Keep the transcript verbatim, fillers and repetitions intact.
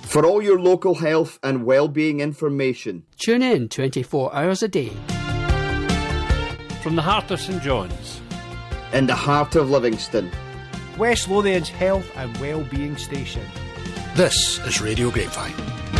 For all your local health and well-being information, tune in twenty-four hours a day. From the heart of St John's, in the heart of Livingston, West Lothian's health and well-being station. This is Radio Grapevine.